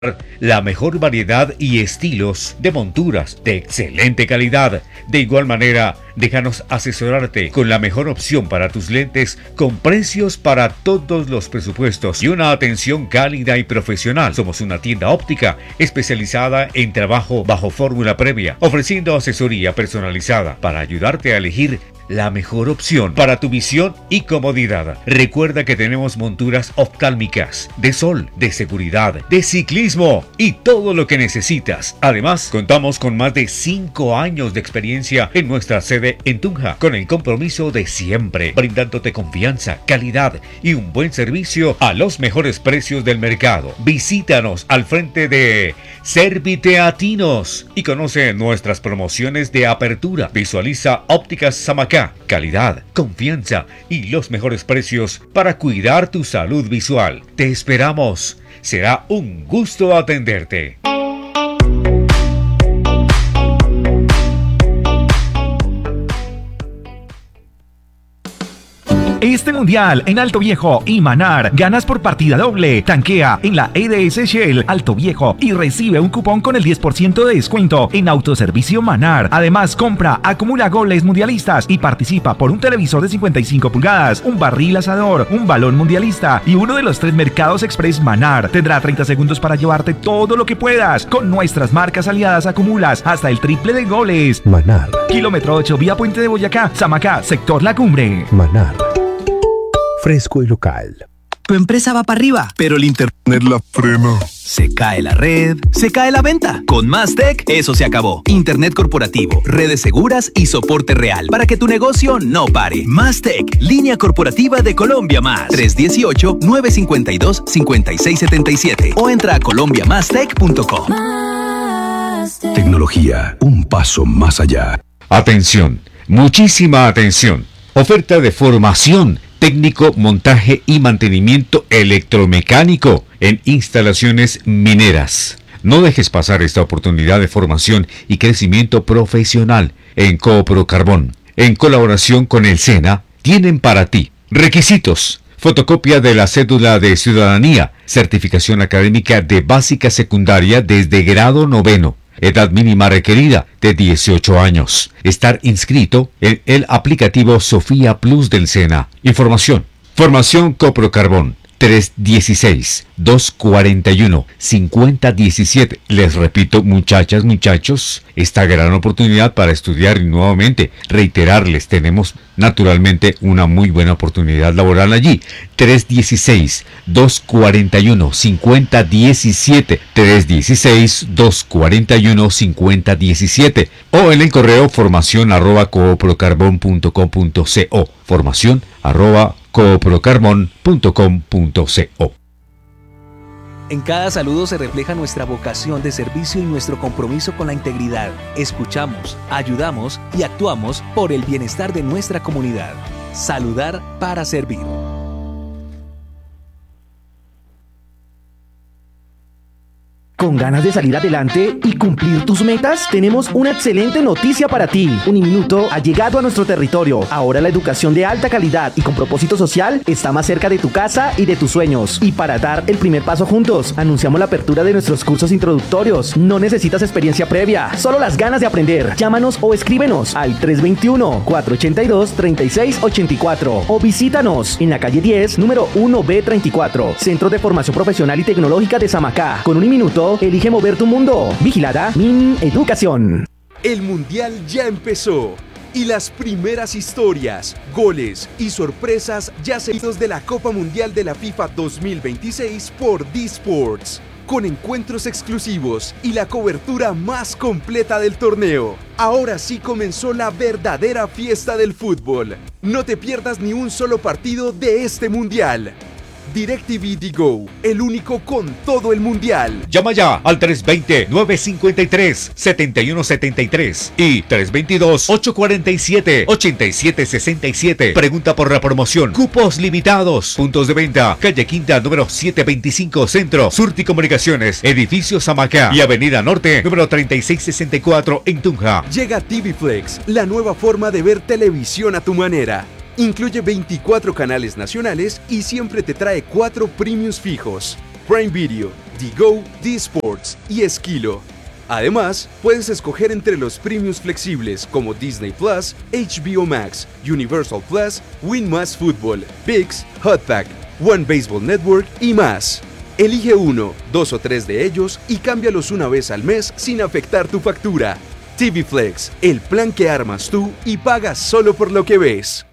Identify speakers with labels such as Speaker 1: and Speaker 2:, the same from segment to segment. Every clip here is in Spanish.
Speaker 1: la mejor variedad y estilos de monturas de excelente calidad. De igual manera, déjanos asesorarte con la mejor opción para tus lentes con precios para todos los presupuestos y una atención cálida y profesional. Somos una tienda óptica especializada en trabajo bajo fórmula previa, ofreciendo asesoría personalizada para ayudarte a elegir la mejor opción para tu visión y comodidad. Recuerda que tenemos monturas oftálmicas, de sol, de seguridad, de ciclismo y todo lo que necesitas. Además, contamos con más de 5 años de experiencia en nuestra sede en Tunja, con el compromiso de siempre, brindándote confianza, calidad y un buen servicio a los mejores precios del mercado. Visítanos al frente de Serviteatinos y conoce nuestras promociones de apertura. Visualiza Ópticas Samacá. Calidad, confianza y los mejores precios para cuidar tu salud visual. Te esperamos. Será un gusto atenderte.
Speaker 2: Este mundial en Alto Viejo y Manar ganas por partida doble. Tanquea en la EDS Shell Alto Viejo y recibe un cupón con el 10% de descuento en autoservicio Manar. Además, compra, acumula goles mundialistas y participa por un televisor de 55 pulgadas, un barril asador, un balón mundialista y uno de los 3 mercados express Manar. Tendrá 30 segundos para llevarte todo lo que puedas. Con nuestras marcas aliadas acumulas hasta el triple de goles.
Speaker 3: Manar.
Speaker 2: Kilómetro 8 vía Puente de Boyacá, Samacá, sector La Cumbre.
Speaker 3: Manar. Fresco y local.
Speaker 4: Tu empresa va para arriba, pero el internet la frena. Se cae la red, se cae la venta. Con Mastec, eso se acabó. Internet corporativo, redes seguras y soporte real para que tu negocio no pare. Mastec, línea corporativa de Colombia Más. 318-952-5677 o entra a colombiamastec.com.
Speaker 5: Tecnología, un paso más allá.
Speaker 1: Atención, muchísima atención. Oferta de formación, técnico, montaje y mantenimiento electromecánico en instalaciones mineras. No dejes pasar esta oportunidad de formación y crecimiento profesional en Cooprocarbón. En colaboración con el SENA, tienen para ti requisitos: fotocopia de la cédula de ciudadanía, certificación académica de básica secundaria desde grado 9º. Edad mínima requerida de 18 años. Estar inscrito en el aplicativo Sofía Plus del SENA. Información. Formación Cooprocarbón 316-241-5017. Les repito, muchachas, muchachos, esta gran oportunidad para estudiar y nuevamente reiterarles, tenemos naturalmente una muy buena oportunidad laboral allí. 316-241-5017. 316-241-5017. O en el correo formación@cooprocarbon.com.co. Formación@cooprocarbon.com.co.
Speaker 4: En cada saludo se refleja nuestra vocación de servicio y nuestro compromiso con la integridad. Escuchamos, ayudamos y actuamos por el bienestar de nuestra comunidad. Saludar para servir.
Speaker 6: ¿Con ganas de salir adelante y cumplir tus metas? Tenemos una excelente noticia para ti. Uniminuto ha llegado a nuestro territorio. Ahora la educación de alta calidad y con propósito social está más cerca de tu casa y de tus sueños. Y para dar el primer paso juntos, anunciamos la apertura de nuestros cursos introductorios. No necesitas experiencia previa, solo las ganas de aprender. Llámanos o escríbenos al 321-482-3684 o visítanos en la calle 10, número 1B34, Centro de Formación Profesional y Tecnológica de Samacá. Con Uniminuto, elige mover tu mundo. Vigilada Mineducación.
Speaker 7: El Mundial ya empezó y las primeras historias, goles y sorpresas ya seguidos de la Copa Mundial de la FIFA 2026 por D-Sports, con encuentros exclusivos y la cobertura más completa del torneo. Ahora sí comenzó la verdadera fiesta del fútbol. No te pierdas ni un solo partido de este Mundial. DirecTV Digo, el único con todo el mundial.
Speaker 1: Llama ya al 320-953-7173 y 322-847-8767. Pregunta por la promoción. Cupos limitados. Puntos de venta: calle Quinta, número 725 Centro, Surti Comunicaciones, Edificio Samacá y Avenida Norte, número 3664 en Tunja.
Speaker 7: Llega TV Flex, la nueva forma de ver televisión a tu manera. Incluye 24 canales nacionales y siempre te trae 4 premiums fijos. Prime Video, Digo, D-Sports y Esquilo. Además, puedes escoger entre los premiums flexibles como Disney Plus, HBO Max, Universal Plus, Win Más Fútbol, ViX, Hotpack, One Baseball Network y más. Elige uno, 2 o 3 de ellos y cámbialos una vez al mes sin afectar tu factura. TV Flex, el plan que armas tú y pagas solo por lo que ves.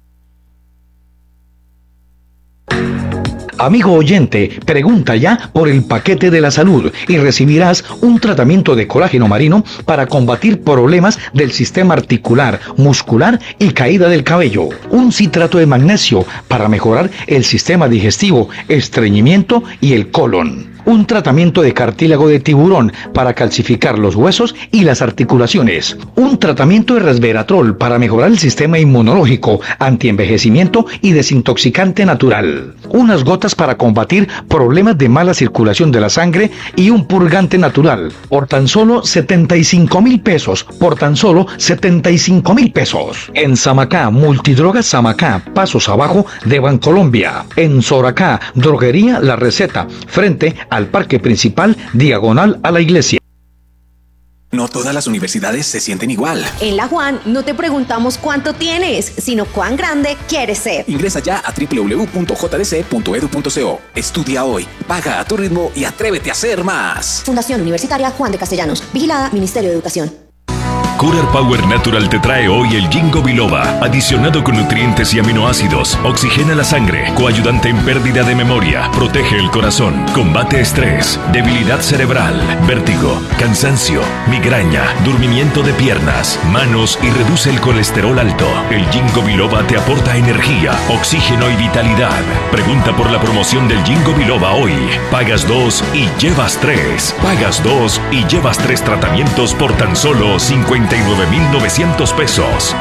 Speaker 5: Amigo oyente, pregunta ya por el paquete de la salud y recibirás un tratamiento de colágeno marino para combatir problemas del sistema articular, muscular y caída del cabello. Un citrato de magnesio para mejorar el sistema digestivo, estreñimiento y el colon. Un tratamiento de cartílago de tiburón para calcificar los huesos y las articulaciones. Un tratamiento de resveratrol para mejorar el sistema inmunológico, antienvejecimiento y desintoxicante natural. Unas gotas para combatir problemas de mala circulación de la sangre y un purgante natural. Por tan solo 75,000 pesos. Por tan solo 75,000 pesos. En Samacá, Multidrogas Samacá, pasos abajo de Bancolombia. En Soracá, Droguería La Receta, frente al parque principal, diagonal a la iglesia.
Speaker 8: No todas las universidades se sienten igual.
Speaker 9: En la Juan no te preguntamos cuánto tienes, sino cuán grande quieres ser.
Speaker 8: Ingresa ya a www.jdc.edu.co. Estudia hoy, paga a tu ritmo y atrévete a ser más.
Speaker 9: Fundación Universitaria Juan de Castellanos. Vigilada Ministerio de Educación.
Speaker 10: Curar Power Natural te trae hoy el Ginkgo biloba, adicionado con nutrientes y aminoácidos, oxigena la sangre, coayudante en pérdida de memoria, protege el corazón, combate estrés, debilidad cerebral, vértigo, cansancio, migraña, durmimiento de piernas, manos y reduce el colesterol alto. El Ginkgo biloba te aporta energía, oxígeno y vitalidad. Pregunta por la promoción del Ginkgo biloba hoy. Pagas 2 y llevas 3. Pagas 2 y llevas 3 tratamientos por tan solo 59,900 pesos.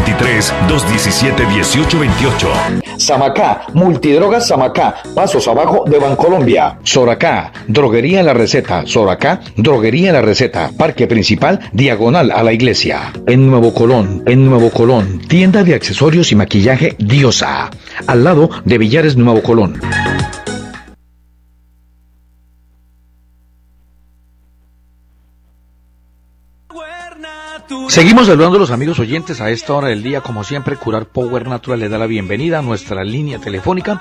Speaker 10: 323-217-1828.
Speaker 5: Samacá, Multidrogas Samacá, pasos abajo de Bancolombia. Soracá, Droguería La Receta. Soracá, Droguería La Receta, parque principal, diagonal a la iglesia. En Nuevo Colón, tienda de accesorios y maquillaje Diosa, al lado de Villares, Nuevo Colón. Seguimos saludando a los amigos oyentes a esta hora del día. Como siempre, Curar Power Natural le da la bienvenida a nuestra línea telefónica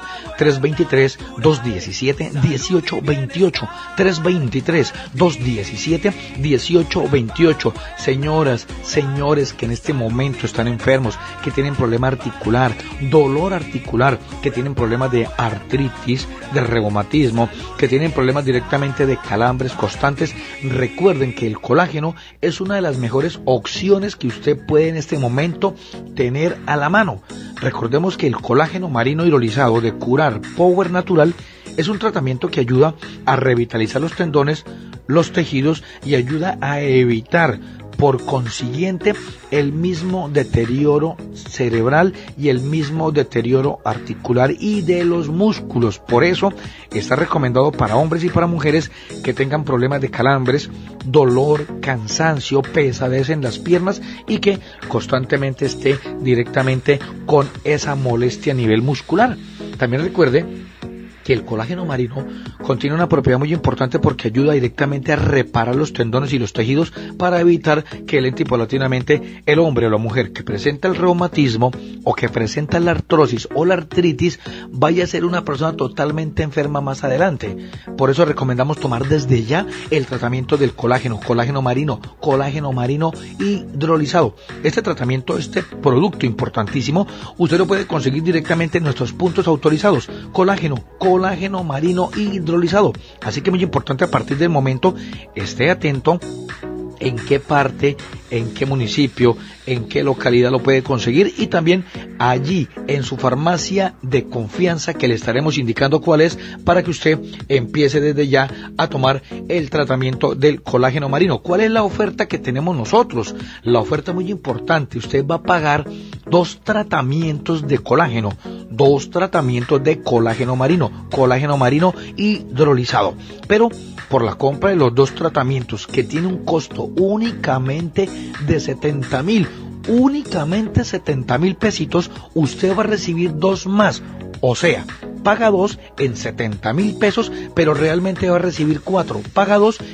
Speaker 5: 323-217-1828. 323-217-1828. Señoras, señores que en este momento están enfermos, que tienen problema articular, dolor articular, que tienen problemas de artritis, de reumatismo, que tienen problemas directamente de calambres constantes, recuerden que el colágeno es una de las mejores opciones que usted puede en este momento tener a la mano. Recordemos que el colágeno marino hidrolizado de Curar Power Natural es un tratamiento que ayuda a revitalizar los tendones, los tejidos y ayuda a evitar, por consiguiente, el mismo deterioro cerebral y el mismo deterioro articular y de los músculos. Por eso está recomendado para hombres y para mujeres que tengan problemas de calambres, dolor, cansancio, pesadez en las piernas y que constantemente esté directamente con esa molestia a nivel muscular. También recuerde que el colágeno marino contiene una propiedad muy importante porque ayuda directamente a reparar los tendones y los tejidos para evitar que lenta y paulatinamente el hombre o la mujer que presenta el reumatismo o que presenta la artrosis o la artritis vaya a ser una persona totalmente enferma más adelante. Por eso recomendamos tomar desde ya el tratamiento del colágeno marino hidrolizado. Este tratamiento, este producto importantísimo, usted lo puede conseguir directamente en nuestros puntos autorizados. Colágeno marino hidrolizado. Así que muy importante, a partir del momento esté atento en qué parte, en qué municipio, en qué localidad lo puede conseguir y también allí en su farmacia de confianza que le estaremos indicando cuál es para que usted empiece desde ya a tomar el tratamiento del colágeno marino. ¿Cuál es la oferta que tenemos nosotros? La oferta muy importante, usted va a pagar 2 tratamientos de colágeno, 2 tratamientos de colágeno marino hidrolizado, pero por la compra de los 2 tratamientos que tiene un costo únicamente de 70,000, únicamente 70,000 pesitos, usted va a recibir 2 más, o sea, paga 2 en 70.000 pesos, pero realmente va a recibir 4, paga 2